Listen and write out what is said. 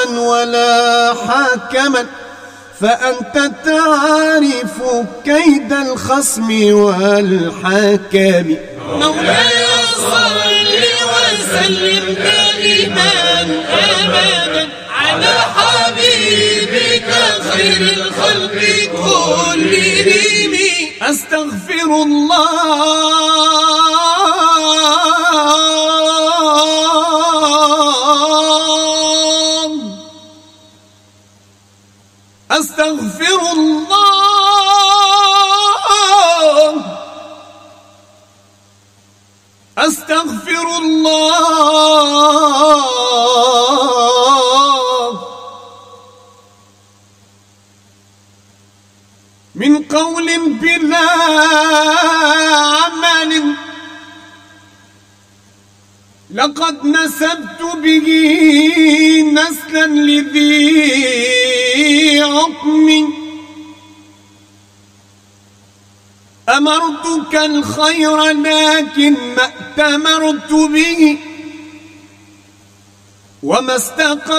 ولا حاكما، فأنت تعرف كيد الخصم والحكم. مولاي صل وسلم دائما أبدا على حبيبك خير الخلق كلهم. أستغفر الله أستغفر الله أستغفر الله من قول بلا عمل لقد نسبت به نسلا لذي عقم. أمرتك الخير لكن ما ائتمرت به وما استقام